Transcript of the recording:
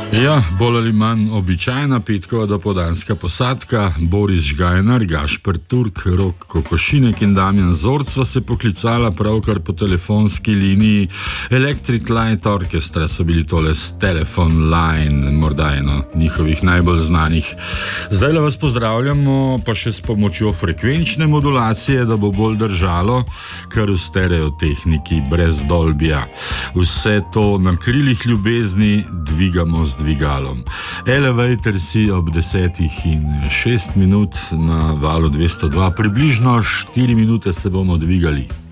Ja, bolj ali manj običajna petkova dopoldanska posadka, Boris Žgajnar, Gašper Turk, Rok Kokošinek in Damjan Zorc sva se poklicala pravkar po telefonski liniji Electric Light Orchestra, so bili tole s Telephone Line, morda eno njihovih najbolj znanih. Zdaj vas pozdravljamo, pa še s pomočjo frekvenčne modulacije, da bo bolj držalo, kar v stereotehniki brez dolbija. Vse to na krilih ljubezni dvigamo z dvigalom. Elevator si ob 10:06 na valu 202, približno 4 minute se bomo dvigali.